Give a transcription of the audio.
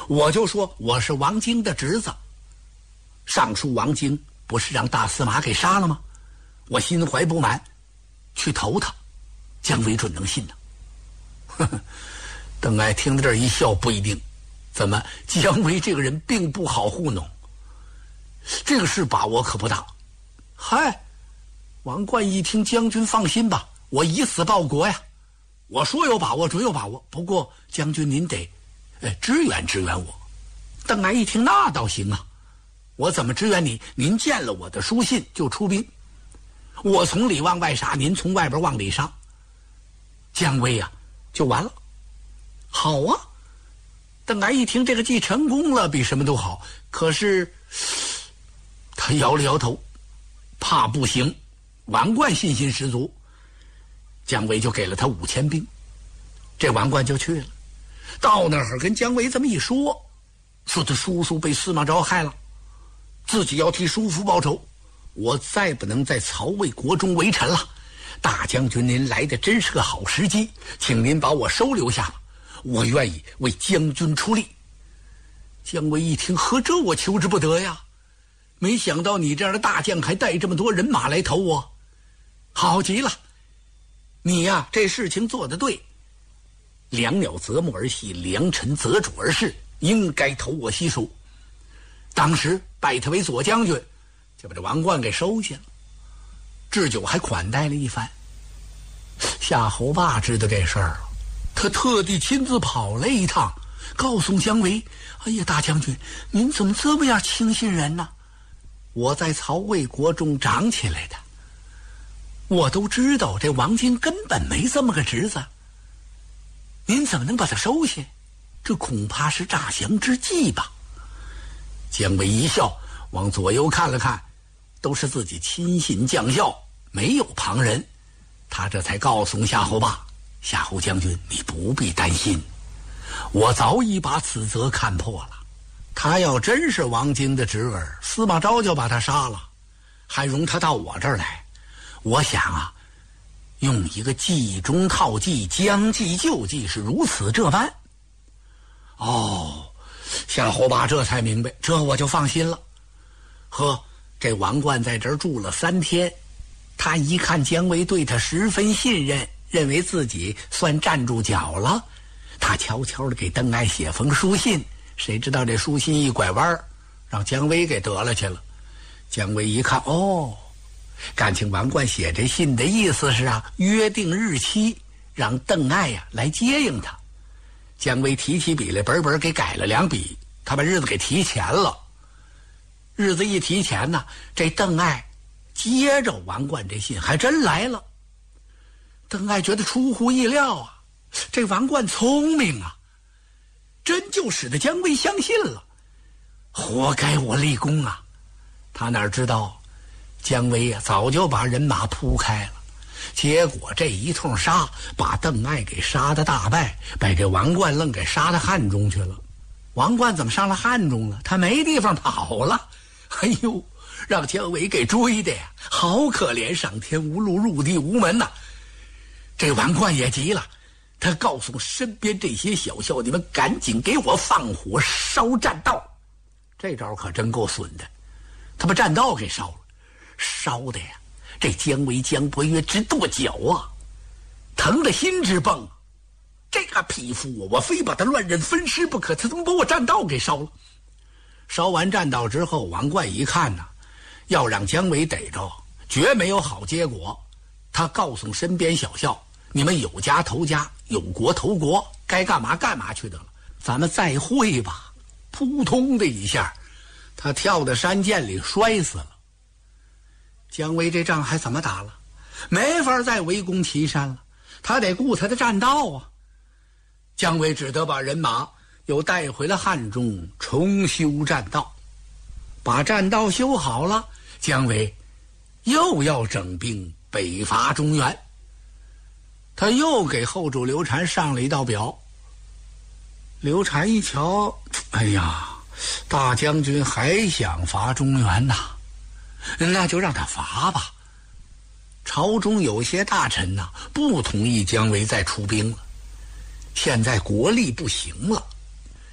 我就说我是王京的侄子。上书王京不是让大司马给杀了吗？我心怀不满，去投他，姜维准能信呢？呵呵，邓艾听到这儿一笑，不一定。怎么，姜维这个人并不好糊弄，这个事把握可不大。嗨，王冠一听，将军放心吧，我以死报国呀！我说有把握，准有把握。不过将军您得，支援支援我。邓艾一听，那倒行啊，我怎么支援你？您见了我的书信就出兵，我从里往外杀，您从外边往里杀，姜维呀，就完了。好啊！邓艾一听，这个计成功了，比什么都好。可是他摇了摇头，怕不行。王冠信心十足，姜维就给了他5000兵，这王冠就去了。到那儿跟姜维这么一说，说他叔叔被司马昭害了，自己要替叔父报仇，我再不能在曹魏国中为臣了。大将军您来的真是个好时机，请您把我收留下吧，我愿意为将军出力。姜维一听，呵，这我求之不得呀！没想到你这样的大将还带这么多人马来投我，好极了！你呀，这事情做得对，良鸟择木而栖，良臣择主而事，应该投我西蜀。当时拜他为左将军，就把这王冠给收下了，置酒还款待了一番。夏侯霸知道这事儿了，他特地亲自跑了一趟，告诉姜维：哎呀，大将军，您怎么这么样轻信人呢？我在曹魏国中长起来的，我都知道这王京根本没这么个侄子，您怎么能把他收下？这恐怕是诈降之计吧？姜维一笑，往左右看了看，都是自己亲信将校，没有旁人。他这才告诉夏侯霸：夏侯将军，你不必担心，我早已把此责看破了。他要真是王京的侄儿，司马昭就把他杀了，还容他到我这儿来。我想啊，用一个计中套计，将计就计，是如此这般。哦，夏侯霸这才明白，这我就放心了。呵，这王冠在这儿住了3天，他一看姜维对他十分信任，认为自己算站住脚了，他悄悄地给邓艾写封书信。谁知道这书信一拐弯，让姜维给得了去了。姜维一看，哦，感情王冠写这信的意思是啊，约定日期让邓艾呀来接应他。姜维提起笔来，本给改了2笔，他把日子给提前了。日子一提前呢，这邓艾接着王冠这信还真来了。邓艾觉得出乎意料啊，这王冠聪明啊，真就使得姜维相信了，活该我立功啊！他哪知道姜维啊早就把人马铺开了，结果这一通杀，把邓艾给杀得大败，把这王冠愣给杀到汉中去了。王冠怎么上了汉中了？他没地方跑了。哎呦，让姜维给追的呀，好可怜，上天无路，入地无门呐！这王冠也急了，他告诉身边这些小校，你们赶紧给我放火烧栈道。这招可真够损的，他把栈道给烧了，烧的呀，这姜维姜伯约直跺脚啊，疼得心直蹦。这个匹夫我非把他乱刃分尸不可，他怎么把我栈道给烧了？烧完栈道之后，王冠一看呢，要让姜维逮着，绝没有好结果。他告诉身边小校，你们有家投家，有国投国，该干嘛干嘛去得了，咱们再会吧。扑通的一下，他跳到山涧里摔死了。姜维这仗还怎么打了？没法再围攻岐山了，他得顾他的栈道啊。姜维只得把人马又带回了汉中，重修栈道。把栈道修好了，姜维又要整兵北伐中原。他又给后主刘禅上了一道表。刘禅一瞧，哎呀，大将军还想伐中原呐，那就让他伐吧。朝中有些大臣呐，不同意姜维再出兵了。现在国力不行了，